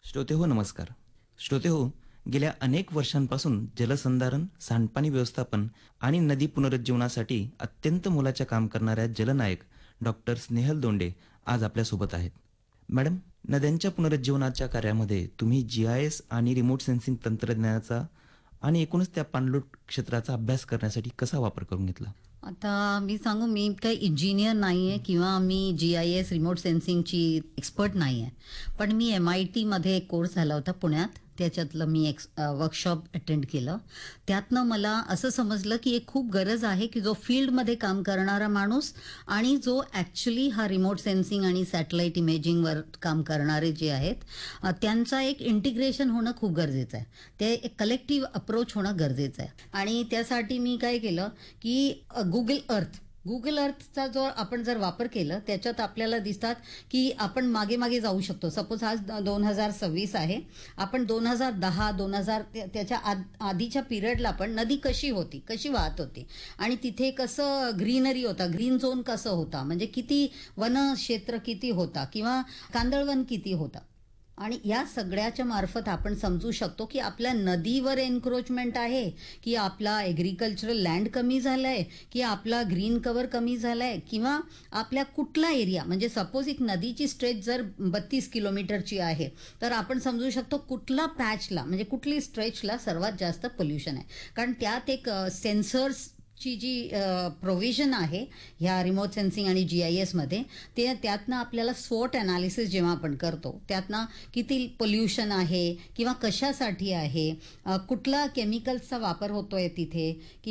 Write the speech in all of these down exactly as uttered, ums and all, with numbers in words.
श्रोते हो नमस्कार. श्रोते हो, गेल्या अनेक वर्षांपासून जलसंधारण, सांडपाणी व्यवस्थापन आणि नदी पुनरुज्जीवनासाठी अत्यंत मोलाचे काम करणाऱ्या जलनायक डॉक्टर स्नेहल दोंडे आज आपल्यासोबत आहेत. मॅडम, नद्यांच्या पुनरुज्जीवनाच्या कार्यामध्ये तुम्ही जी आय एस आणि रिमोट सेन्सिंग तंत्रज्ञानाचा आणि एकूणच त्या पाणलोट क्षेत्राचा अभ्यास करण्यासाठी कसा वापर करून घेतला? आता मी सांगू, मी काही इंजिनियर नाही आहे किंवा मी जी आय एस रिमोट सेन्सिंगची एक्सपर्ट नाही आहे. पण मी एम आय टीमध्ये एक कोर्स झाला होता पुण्यात, त्याच्यातलं मी एक वर्कशॉप अटेंड केलं. त्यातनं मला असं समजलं की एक खूप गरज आहे की जो फील्डमध्ये काम करणारा माणूस आणि जो ॲक्च्युली हा रिमोट सेन्सिंग आणि सॅटेलाईट इमेजिंगवर काम करणारे जे आहेत त्यांचा एक इंटिग्रेशन होणं खूप गरजेचं आहे. ते एक कलेक्टिव्ह अप्रोच होणं गरजेचं आहे. आणि त्यासाठी मी काय केलं की गुगल अर्थ गुगल अर्थचा जो आपण जर वापर केला त्याच्यात आपल्याला दिसतात की आपण मागे मागे जाऊ शकतो. सपोज आज दोन हजार सव्वीस आहे, आपण दोन हजार दहा दोन हजार त्याच्या आधीच्या पिरियडला पण नदी कशी होती, कशी वाहत होती आणि तिथे कसं ग्रीनरी होता, ग्रीन झोन कसं होता, म्हणजे किती वन क्षेत्र किती होता किंवा कांदळवन किती होता. आणि या सगळ्याच्या मार्फत आपण समजू शकतो की आपल्या नदीवर एन्क्रोचमेंट आहे की आपला एग्रीकल्चरल लँड कमी झालाय की आपला ग्रीन कव्हर कमी झालाय किंवा आपल्या कुठला एरिया, म्हणजे सपोज एक नदीची स्ट्रेच जर बत्तीस किलोमीटरची आहे तर आपण समजू शकतो कुठला पॅचला म्हणजे कुठली स्ट्रेचला सर्वात जास्त पोल्युशन आहे. कारण त्यात एक सेन्सर्स ची जी प्रोव्हिजन आहे ह्या रिमोट सेन्सिंग आणि जी आय एसमध्ये, ते त्यातनं आपल्याला स्वॉट अनालिसिस जेव्हा आपण करतो त्यातनं किती पोल्युशन आहे किंवा कशासाठी आहे, कुठला केमिकल्सचा वापर होतोय तिथे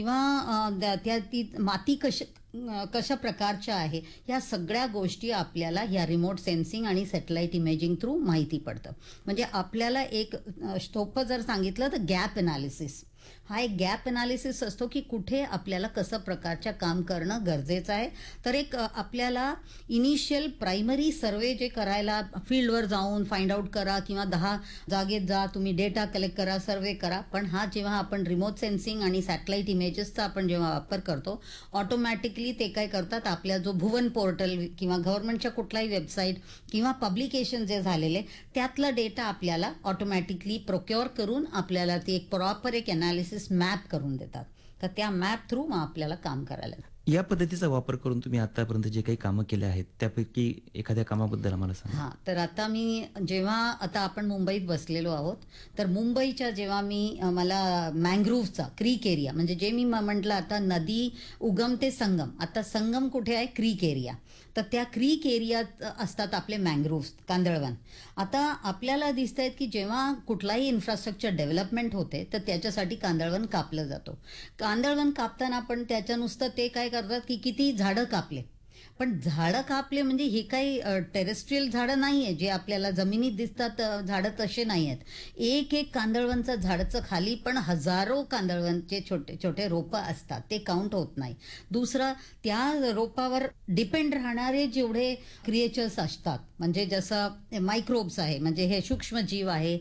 किंवा त्या ती माती कशी कशा प्रकारच्या आहे, ह्या सगळ्या गोष्टी आपल्याला ह्या रिमोट सेन्सिंग आणि सॅटेलाईट इमेजिंग थ्रू माहिती पडतं. म्हणजे आपल्याला एक सोपं जर सांगितलं तर गॅप अनालिसिस हा एक गॅप अनालिसिस असतो की कुठे आपल्याला कसं प्रकारच्या काम करणं गरजेचं आहे. तर एक आपल्याला इनिशियल प्रायमरी सर्वे जे करायला फील्डवर जाऊन फाइंड आउट करा किंवा दहा जागेत जा, तुम्ही डेटा कलेक्ट करा, सर्वे करा. पण हा जेव्हा आपण रिमोट सेन्सिंग आणि सॅटेलाईट इमेजेसचा आपण जेव्हा वापर करतो, ऑटोमॅटिकली ते काय करतात, आपल्या जो भुवन पोर्टल किंवा गव्हर्नमेंटच्या कुठलाही वेबसाईट किंवा पब्लिकेशन जे झालेले त्यातला डेटा आपल्याला ऑटोमॅटिकली प्रोक्युअर करून आपल्याला ते एक प्रॉपर एक अनालिसिस मॅप करून देतात. तर त्या मॅप थ्रू मग आपल्याला काम करायला. या पद्धतीचा वापर करून तुम्ही आतापर्यंत जे काही कामं केले आहेत त्यापैकी एखाद्या कामाबद्दल आम्हाला सांगा. हां, तर आता मी जेव्हा आता आपण मुंबईत बसलेलो आहोत, तर मुंबईच्या जेव्हा मी मला मँग्रोव्हचा क्रीक एरिया, म्हणजे जे मी म्हटलं आता नदी उगम ते संगम, आता संगम कुठे आहे, क्रीक एरिया, तर त्या क्रीक एरियात असतात आपले मँग्रोव्ह कांदळवन. आता आपल्याला दिसत आहेत की जेव्हा कुठलाही इन्फ्रास्ट्रक्चर डेव्हलपमेंट होते तर त्याच्यासाठी कांदळवन कापलं जातो. कांदळवन कापताना पण त्याच्या नुसतं ते काय करतात की किती झाडं कापले, पण झाडं कापले म्हणजे हे काही टेरेस्ट्रियल झाडं नाही आहे जे आपल्याला जमिनीत दिसतात झाडं, तसे नाही आहेत. एक एक कांदळवनचं झाडाचं खाली पण हजारो कांदळवनचे छोटे छोटे रोपं असतात, ते काउंट होत नाही. दुसरं, त्या रोपावर डिपेंड राहणारे जेवढे क्रिएचर्स असतात, म्हणजे जसं मायक्रोब्स आहे, म्हणजे हे सूक्ष्मजीव आहे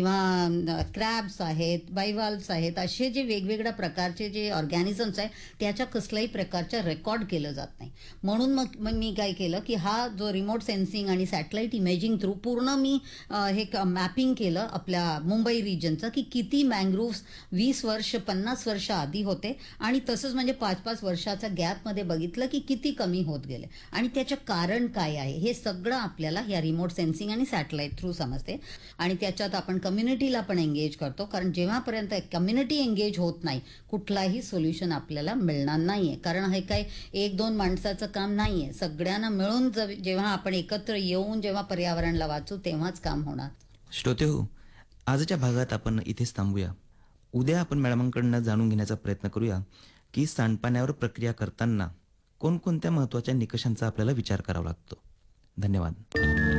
किंवा क्रॅब्स आहेत, बायवाल्व्स आहेत, असे जे वेगवेगळ्या प्रकारचे जे ऑर्गॅनिझम्स आहेत त्याच्या कसल्याही प्रकारच्या रेकॉर्ड केलं जात नाही. म्हणून मग मग मी काय केलं की हा जो रिमोट सेन्सिंग आणि सॅटेलाईट इमेजिंग थ्रू पूर्ण मी हे मॅपिंग केलं आपल्या मुंबई रिजनचं की किती मँग्रोव्स वीस वर्ष पन्नास वर्ष आधी होते आणि तसंच म्हणजे पाच पाच वर्षाच्या गॅपमध्ये बघितलं की किती कमी होत गेले आणि त्याचं कारण काय आहे, हे सगळं आपल्याला या रिमोट सेन्सिंग आणि सॅटेलाईट थ्रू समजते. आणि त्याच्यात आपण कम्युनिटीला पण एंगेज करतो, कारण जेव्हापर्यंत कम्युनिटी एंगेज होत नाही कुठलाही सोल्युशन आपल्याला मिळणार नाहीये. कारण हे काय एक दोन माणसाचं काम नाहीये, सगळ्यांना मिळून जेव्हा आपण एकत्र येऊन जेव्हा पर्यावरणला वाचू तेव्हाच काम होणार. श्रोते हो, आजच्या भागात आपण इथेच थांबूया. उद्या आपण मॅडमांकडून जाणून घेण्याचा प्रयत्न करूया की सांडपाण्यावर प्रक्रिया करताना कोणकोणत्या महत्त्वाच्या निकषांचा आपल्याला विचार करावा लागतो. धन्यवाद.